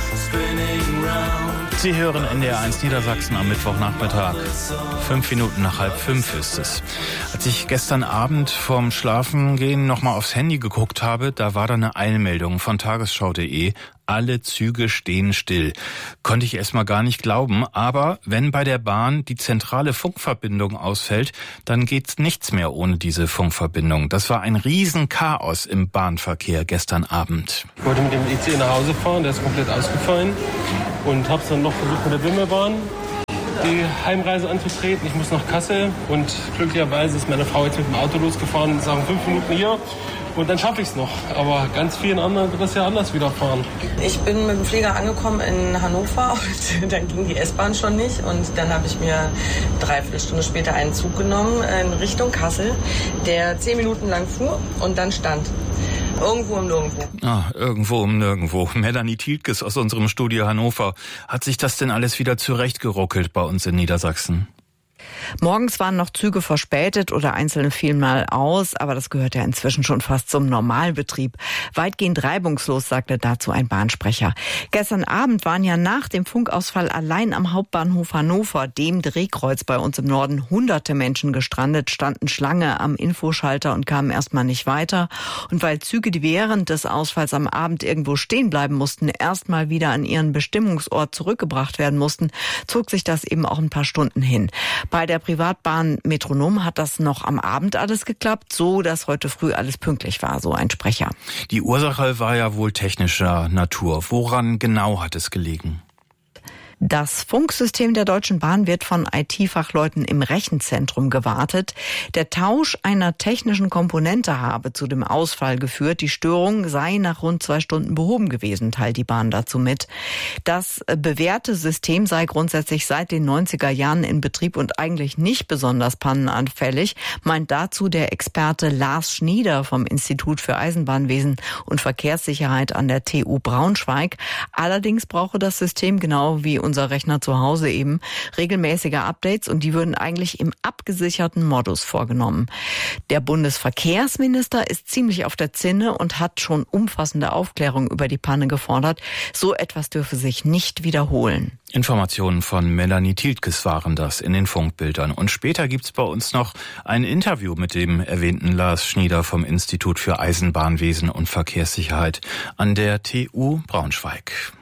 Sie hören NDR1 Niedersachsen am Mittwochnachmittag. 5 Minuten nach 4:30 ist es. Als ich gestern Abend vorm Schlafengehen nochmal aufs Handy geguckt habe, da war da eine Eilmeldung von tagesschau.de. Alle Züge stehen still. Konnte ich erstmal gar nicht glauben, aber wenn bei der Bahn die zentrale Funkverbindung ausfällt, dann geht nichts mehr ohne diese Funkverbindung. Das war ein Riesenchaos im Bahnverkehr gestern Abend. Ich wollte mit dem IC nach Hause fahren, der ist komplett ausgefallen und habe dann noch versucht mit der Bimmelbahn die Heimreise anzutreten. Ich muss nach Kassel und glücklicherweise ist meine Frau jetzt mit dem Auto losgefahren und sagen 5 Minuten hier. Und dann schaffe ich es noch. Aber ganz vielen anderen wird das ja anders wieder fahren. Ich bin mit dem Flieger angekommen in Hannover und dann ging die S-Bahn schon nicht. Und dann habe ich mir 3/4 Stunde später einen Zug genommen in Richtung Kassel, der 10 Minuten lang fuhr und dann stand. Irgendwo im Nirgendwo. Irgendwo im Nirgendwo. Melanie Tielkes aus unserem Studio Hannover. Hat sich das denn alles wieder zurechtgeruckelt bei uns in Niedersachsen? Morgens waren noch Züge verspätet oder einzelne fielen mal aus, aber das gehört ja inzwischen schon fast zum Normalbetrieb. Weitgehend reibungslos, sagte dazu ein Bahnsprecher. Gestern Abend waren ja nach dem Funkausfall allein am Hauptbahnhof Hannover, dem Drehkreuz bei uns im Norden, hunderte Menschen gestrandet, standen Schlange am Infoschalter und kamen erstmal nicht weiter. Und weil Züge, die während des Ausfalls am Abend irgendwo stehen bleiben mussten, erstmal wieder an ihren Bestimmungsort zurückgebracht werden mussten, zog sich das eben auch ein paar Stunden hin. Bei der Privatbahn Metronom hat das noch am Abend alles geklappt, so dass heute früh alles pünktlich war, so ein Sprecher. Die Ursache war ja wohl technischer Natur. Woran genau hat es gelegen? Das Funksystem der Deutschen Bahn wird von IT-Fachleuten im Rechenzentrum gewartet. Der Tausch einer technischen Komponente habe zu dem Ausfall geführt. Die Störung sei nach rund 2 Stunden behoben gewesen, teilt die Bahn dazu mit. Das bewährte System sei grundsätzlich seit den 90er Jahren in Betrieb und eigentlich nicht besonders pannenanfällig, meint dazu der Experte Lars Schnieder vom Institut für Eisenbahnwesen und Verkehrssicherheit an der TU Braunschweig. Allerdings brauche das System, genau wie unser Rechner zu Hause eben, regelmäßige Updates und die würden eigentlich im abgesicherten Modus vorgenommen. Der Bundesverkehrsminister ist ziemlich auf der Zinne und hat schon umfassende Aufklärung über die Panne gefordert. So etwas dürfe sich nicht wiederholen. Informationen von Melanie Tielkes waren das in den Funkbildern. Und später gibt's bei uns noch ein Interview mit dem erwähnten Lars Schnieder vom Institut für Eisenbahnwesen und Verkehrssicherheit an der TU Braunschweig.